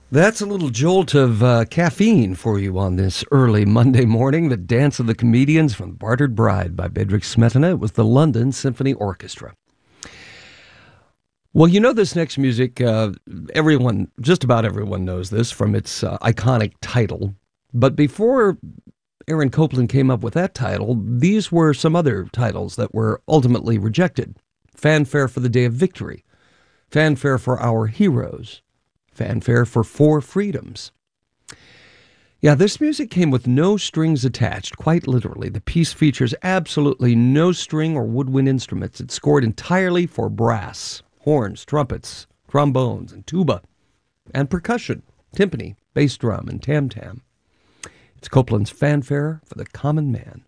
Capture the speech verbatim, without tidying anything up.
That's a little jolt of uh, caffeine for you on this early Monday morning. The Dance of the Comedians from Bartered Bride by Bedřich Smetana. It was the London Symphony Orchestra. Well, you know this next music, uh, everyone, just about everyone knows this from its uh, iconic title. But before Aaron Copland came up with that title, these were some other titles that were ultimately rejected. Fanfare for the Day of Victory. Fanfare for Our Heroes. Fanfare for Four Freedoms. Yeah, this music came with no strings attached, quite literally. The piece features absolutely no string or woodwind instruments. It's scored entirely for brass, horns, trumpets, trombones, and tuba, and percussion, timpani, bass drum, and tam-tam. It's Copland's Fanfare for the Common Man.